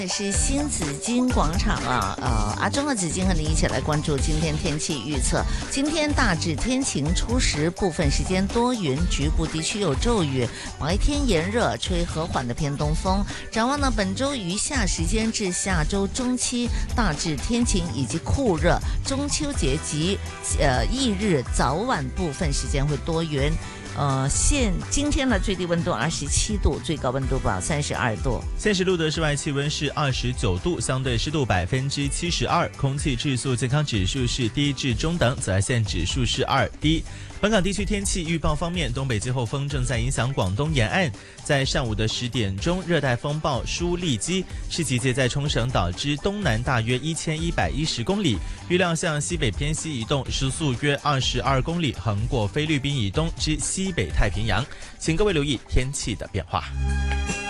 是新紫金广场啊，阿中和紫金和你一起来关注今天天气预测。今天大致天晴初时，部分时间多云，局部地区有骤雨，白天炎热，吹和缓的偏东风。展望呢，本周余下时间至下周中期，大致天晴以及酷热，中秋节及翌日早晚部分时间会多云。今天的最低温度27度，最高温度32度。 现时录得室外气温是29度，相对湿度72%，空气质素健康指数是低至中等，紫外线指数是2，低。本港地区天气预报方面，东北季候风正在影响广东沿岸。在上午的10点钟，热带风暴舒利基是集结在冲绳岛之东南大约1110公里，预料向西北偏西移动，时速约22公里，横过菲律宾以东之西北太平洋。请各位留意天气的变化。